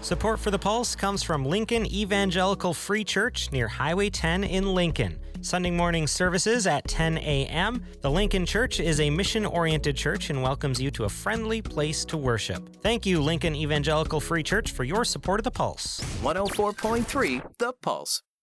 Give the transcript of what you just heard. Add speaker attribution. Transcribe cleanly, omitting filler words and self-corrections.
Speaker 1: Support for The Pulse comes from Lincoln Evangelical Free Church near Highway 10 in Lincoln. Sunday morning services at 10 a.m. The Lincoln Church is a mission-oriented church and welcomes you to a friendly place to worship. Thank you, Lincoln Evangelical Free Church, for your support of The Pulse.
Speaker 2: 104.3 The Pulse.